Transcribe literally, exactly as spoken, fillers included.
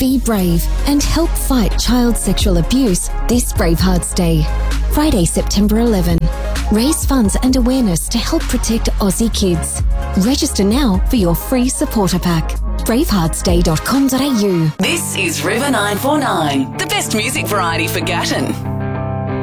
be brave and help fight child sexual abuse this Bravehearts Day. Friday, September eleventh. Raise funds and awareness to help protect Aussie kids. Register now for your free supporter pack. bravehearts day dot com dot a u. This is River nine four nine, the best music variety for Gatton.